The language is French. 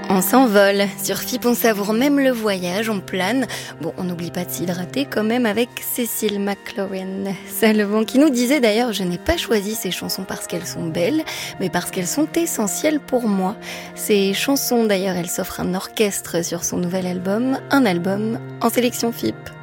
On s'envole, sur FIP on savoure même le voyage, on plane. Bon, on n'oublie pas de s'hydrater quand même avec Cécile McLaurin. Salvant qui nous disait d'ailleurs, je n'ai pas choisi ces chansons parce qu'elles sont belles, mais parce qu'elles sont essentielles pour moi. Ces chansons d'ailleurs, elles s'offrent un orchestre sur son nouvel album, un album en sélection FIP.